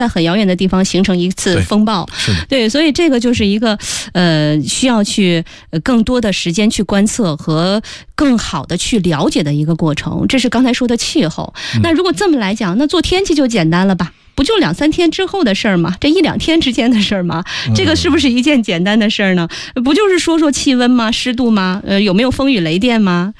在很遥远的地方形成一次风暴。对，所以这个就是一个需要去更多的时间去观测和更好的去了解的一个过程。这是刚才说的气候。那如果这么来讲，那做天气就简单了吧？不就2-3天之后的事儿吗？这1-2天之间的事儿吗？这个是不是一件简单的事儿呢？不就是说气温吗？湿度吗？有没有风雨雷电吗？